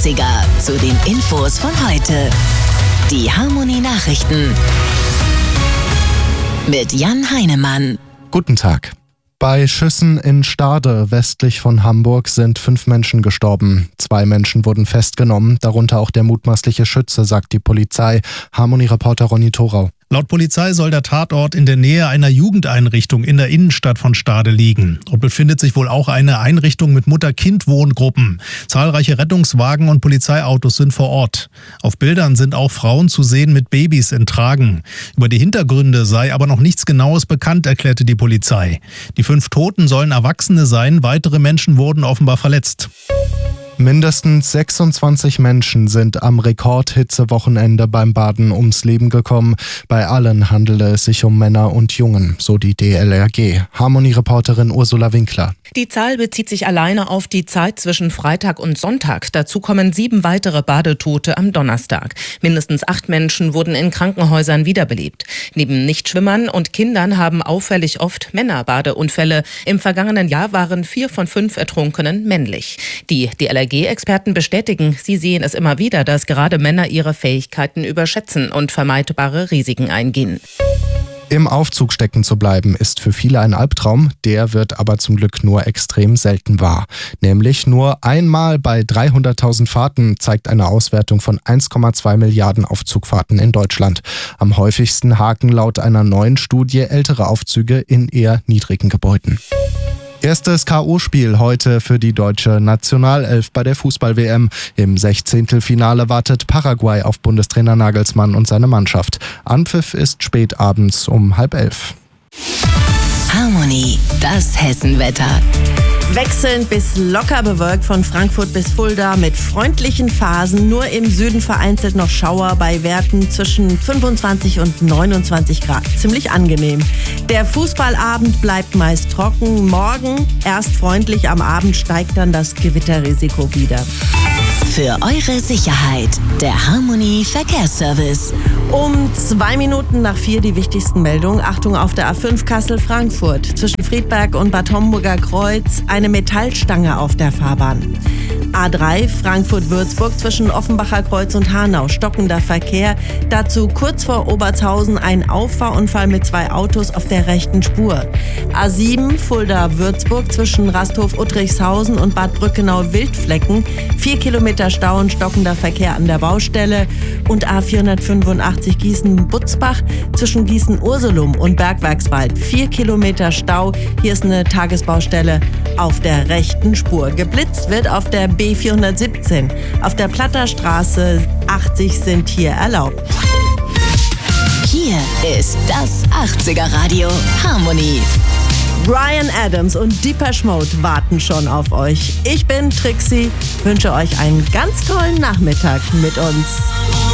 80er zu den Infos von heute. Die Harmonie-Nachrichten mit Jan Heinemann. Guten Tag. Bei Schüssen in Stade westlich von Hamburg sind 5 Menschen gestorben. 2 Menschen wurden festgenommen, darunter auch der mutmaßliche Schütze, sagt die Polizei. Harmonie-Reporter Ronny Thorau. Laut Polizei soll der Tatort in der Nähe einer Jugendeinrichtung in der Innenstadt von Stade liegen. Dort befindet sich wohl auch eine Einrichtung mit Mutter-Kind-Wohngruppen. Zahlreiche Rettungswagen und Polizeiautos sind vor Ort. Auf Bildern sind auch Frauen zu sehen mit Babys in Tragen. Über die Hintergründe sei aber noch nichts Genaues bekannt, erklärte die Polizei. Die 5 Toten sollen Erwachsene sein, weitere Menschen wurden offenbar verletzt. Mindestens 26 Menschen sind am Rekordhitzewochenende beim Baden ums Leben gekommen. Bei allen handele es sich um Männer und Jungen, so die DLRG. Harmonie-Reporterin Ursula Winkler. Die Zahl bezieht sich alleine auf die Zeit zwischen Freitag und Sonntag. Dazu kommen 7 weitere Badetote am Donnerstag. Mindestens 8 Menschen wurden in Krankenhäusern wiederbelebt. Neben Nichtschwimmern und Kindern haben auffällig oft Männer Badeunfälle. Im vergangenen Jahr waren 4 von 5 Ertrunkenen männlich. Die DLRG-Experten bestätigen, sie sehen es immer wieder, dass gerade Männer ihre Fähigkeiten überschätzen und vermeidbare Risiken eingehen. Im Aufzug stecken zu bleiben, ist für viele ein Albtraum, der wird aber zum Glück nur extrem selten wahr. Nämlich nur einmal bei 300.000 Fahrten, zeigt eine Auswertung von 1,2 Milliarden Aufzugfahrten in Deutschland. Am häufigsten haken laut einer neuen Studie ältere Aufzüge in eher niedrigen Gebäuden. Erstes K.O.-Spiel heute für die deutsche Nationalelf bei der Fußball-WM. Im 16. Finale wartet Paraguay auf Bundestrainer Nagelsmann und seine Mannschaft. Anpfiff ist spät abends um 10:30. Harmonie, das Hessenwetter. Wechselnd bis locker bewölkt von Frankfurt bis Fulda mit freundlichen Phasen. Nur im Süden vereinzelt noch Schauer bei Werten zwischen 25 und 29 Grad. Ziemlich angenehm. Der Fußballabend bleibt meist trocken. Morgen erst freundlich, am Abend steigt dann das Gewitterrisiko wieder. Für eure Sicherheit, der Harmonie Verkehrsservice. Um 2 Minuten nach 4 die wichtigsten Meldungen. Achtung auf der A5 Kassel-Frankfurt. Zwischen Friedberg und Bad Homburger Kreuz eine Metallstange auf der Fahrbahn. A3 Frankfurt-Würzburg zwischen Offenbacher Kreuz und Hanau. Stockender Verkehr. Dazu kurz vor Obertshausen ein Auffahrunfall mit 2 Autos auf der rechten Spur. A7 Fulda-Würzburg zwischen Rasthof-Uttrichshausen und Bad Brückenau-Wildflecken. 4 Kilometer Stau und stockender Verkehr an der Baustelle. Und A485 Gießen-Butzbach zwischen Gießen-Ursulum und Bergwerkswald. 4 Kilometer Stau. Hier ist eine Tagesbaustelle auf der rechten Spur. Geblitzt wird auf der B417. Auf der Platterstraße 80 sind hier erlaubt. Hier ist das 80er Radio Harmonie. Bryan Adams und Depeche Mode warten schon auf euch. Ich bin Trixie, wünsche euch einen ganz tollen Nachmittag mit uns.